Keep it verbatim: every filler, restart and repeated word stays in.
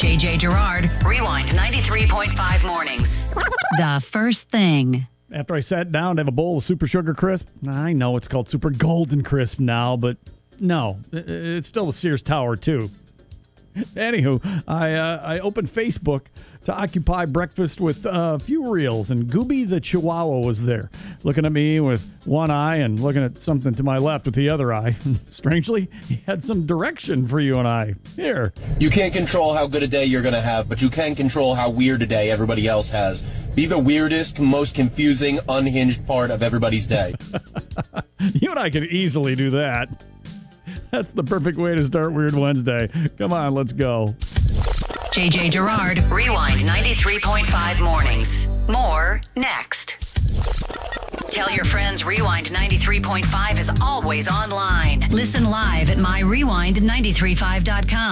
J J Gerard, Rewind ninety-three point five mornings. The first thing. After I sat down to have a bowl of Super Sugar Crisp, I know it's called Super Golden Crisp now, but no, it's still the Sears Tower, too. Anywho, I uh, I opened Facebook to occupy breakfast with a few reels, and Gooby the Chihuahua was there, looking at me with one eye and looking at something to my left with the other eye. Strangely, he had some direction for you and I. Here. You can't control how good a day you're going to have, but you can control how weird a day everybody else has. Be the weirdest, most confusing, unhinged part of everybody's day. You and I can easily do that. That's the perfect way to start Weird Wednesday. Come on, let's go. J J Gerard, Rewind ninety-three point five mornings. More next. Tell your friends Rewind ninety-three point five is always online. Listen live at my rewind nine three five dot com.